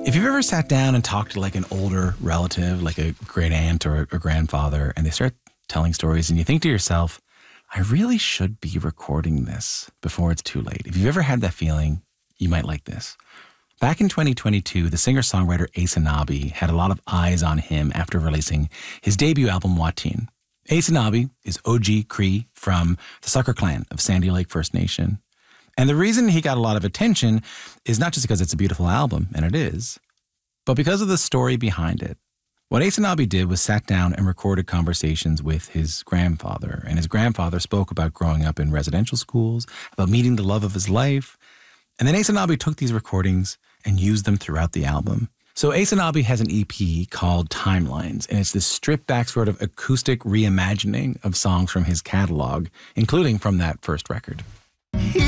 If you've ever sat down and talked to like an older relative, like a great aunt or a grandfather, and they start telling stories and you think to yourself, I really should be recording this before it's too late. If you've ever had that feeling, you might like this. Back in 2022, the singer-songwriter Aysanabee had a lot of eyes on him after releasing his debut album, Watine. Aysanabee is OG Cree from the Sucker Clan of Sandy Lake First Nation. And the reason he got a lot of attention is not just because it's a beautiful album, and it is, but because of the story behind it. What Aysanabee did was sat down and recorded conversations with his grandfather. And his grandfather spoke about growing up in residential schools, about meeting the love of his life. And then Aysanabee took these recordings and used them throughout the album. So Aysanabee has an EP called Timelines, and it's this stripped-back sort of acoustic reimagining of songs from his catalog, including from that first record.